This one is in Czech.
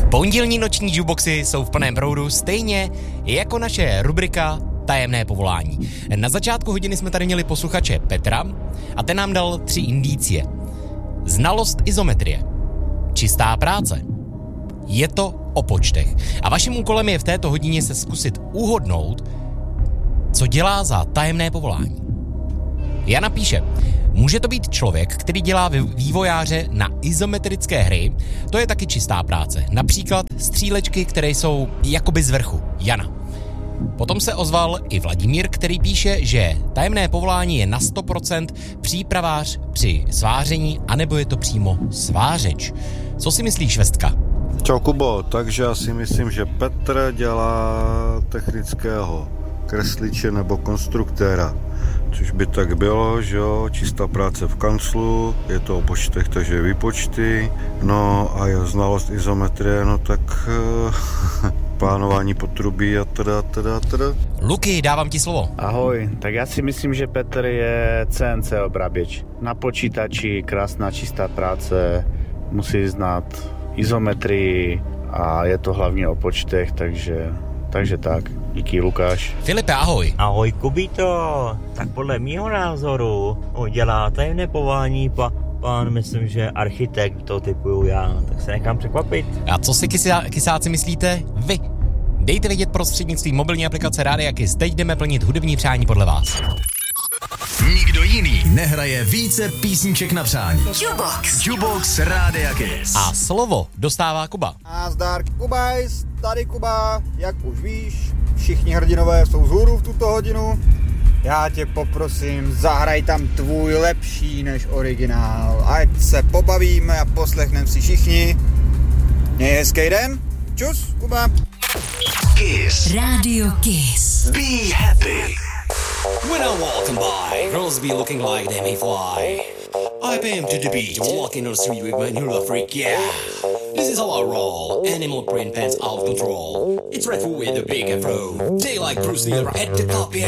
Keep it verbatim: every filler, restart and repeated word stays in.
Pondělní noční jukeboxy jsou v plném proudu, stejně jako naše rubrika Tajemné povolání. Na začátku hodiny jsme tady měli posluchače Petra a ten nám dal tři indicie. Znalost izometrie, čistá práce, je to o počtech. A vaším úkolem je v této hodině se zkusit uhodnout, co dělá za tajemné povolání. Jana píše, může to být člověk, který dělá vývojáře na izometrické hry, to je taky čistá práce. Například střílečky, které jsou jakoby z vrchu. Jana. Potom se ozval i Vladimír, který píše, že tajemné povolání je na sto procent přípravář při sváření, anebo je to přímo svářeč. Co si myslíš, Vestka? Čau Kubo, takže já si myslím, že Petr dělá technického kresliče nebo konstruktéra. Což by tak bylo, že jo, čistá práce v kanclu, je to o počtech, takže výpočty, no a jo, znalost izometrie, no tak uh, plánování potrubí a teda, teda, teda. Luky, dávám ti slovo. Ahoj, tak já si myslím, že Petr je C N C obráběč. Na počítači, krásná čistá práce, musí znát izometrii a je to hlavně o počtech, takže... Takže tak, díky Lukáš. Filipe, ahoj. Ahoj Kubito, tak podle mýho názoru on dělá tajemné povolání pa, pán, myslím, že architekt, to typuju já, tak se nechám překvapit. A co si kysá, kysáci myslíte vy? Dejte vědět prostřednictvím mobilní aplikace Rádia Kiss, teď jdeme plnit hudební přání podle vás. Nikdo jiný nehraje více písniček na přání. Jukebox. Jukebox Rádia Kiss. A slovo dostává Kuba. Nazdar, Kubajs, tady Kuba, jak už víš, všichni hrdinové jsou vzhůru v tuto hodinu. Já tě poprosím, zahraj tam tvůj lepší než originál, ať se pobavíme a poslechneme si všichni. Měj hezký den, čus, Kuba. Kiss. Radio Kiss. Be happy. When I'm walking by, girls be looking like they may fly. I bam to the beat, walking on the street with my new love freak, yeah. This is how I roll, animal print pants out of control. It's Red Food with a big afro. They like Bruce Lee, head to copy.